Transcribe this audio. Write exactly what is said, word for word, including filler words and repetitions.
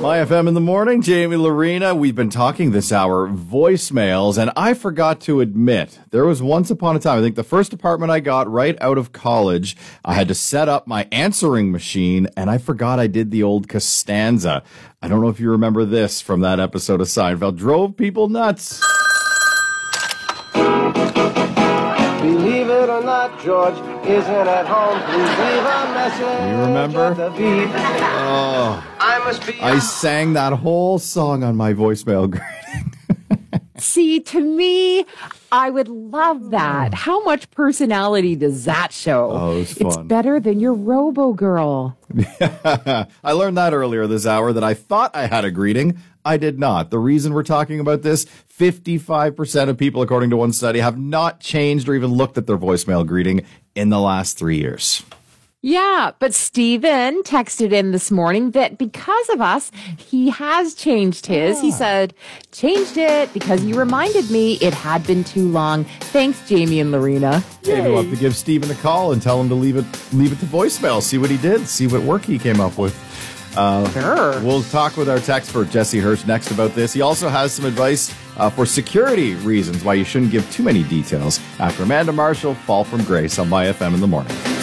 My F M in the morning, Jamie Lorena. We've been talking this hour voicemails, and I forgot to admit, there was once upon a time, I think the first apartment I got right out of college, I had to set up my answering machine, and I forgot I did the old Costanza. I don't know if you remember this from that episode of Seinfeld. Drove people nuts. Believe it or not, George isn't at home. Please leave a message. You remember? At the beep. Oh, I must be. I sang that whole song on my voicemail greeting. See, to me, I would love that. How much personality does that show? Oh, it was fun. It's better than your Robo Girl. I learned that earlier this hour that I thought I had a greeting. I did not. The reason we're talking about this, fifty-five percent of people, according to one study, have not changed or even looked at their voicemail greeting in the last three years. Yeah, but Steven texted in this morning that because of us, he has changed his. Yeah. He said, changed it because you reminded me it had been too long. Thanks, Jamie and Lorena. Maybe we'll have to give Steven a call and tell him to leave it leave it to voicemail. See what he did. See what work he came up with. Uh, sure. We'll talk with our expert, Jesse Hirsch, next about this. He also has some advice uh, for security reasons why you shouldn't give too many details after Amanda Marshall, Fall from Grace on My F M in the morning.